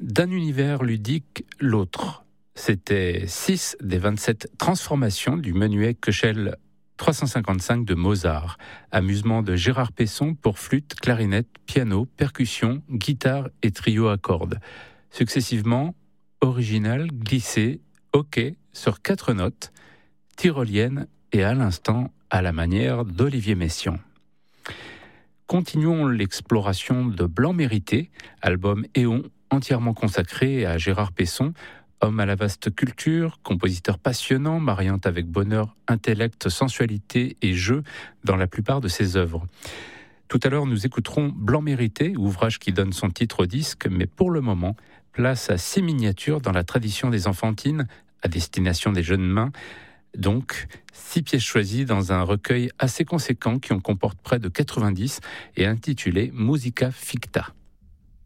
D'un univers ludique, l'autre. C'était 6 des 27 transformations du menuet Köchel 355 de Mozart. Amusement de Gérard Pesson pour flûte, clarinette, piano, percussion, guitare et trio à cordes. Successivement, original, glissé, hoquet sur 4 notes, tyrolienne et à l'instant à la manière d'Olivier Messiaen. Continuons l'exploration de Blanc Mérité, album Éon entièrement consacré à Gérard Pesson, homme à la vaste culture, compositeur passionnant, mariant avec bonheur intellect, sensualité et jeu dans la plupart de ses œuvres. Tout à l'heure, nous écouterons Blanc Mérité, ouvrage qui donne son titre au disque, mais pour le moment, place à 6 miniatures dans la tradition des enfantines, à destination des jeunes mains. Donc, 6 pièces choisies dans un recueil assez conséquent qui en comporte près de 90 et intitulé Musica Ficta.